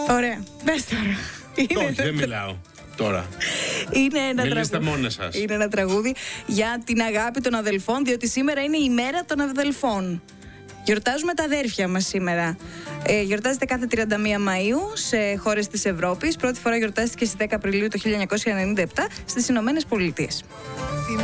Ωραία. Πες τώρα. Όχι, δεν μιλάω τώρα. Μιλήστε μόνες σας. Είναι ένα τραγούδι για την αγάπη των αδελφών, διότι σήμερα είναι η μέρα των αδελφών. Γιορτάζουμε τα αδέρφια μας σήμερα. Γιορτάζεται κάθε 31 Μαΐου σε χώρες της Ευρώπης. Πρώτη φορά γιορτάστηκε στις 10 Απριλίου του 1997 στις Ηνωμένες Πολιτείες.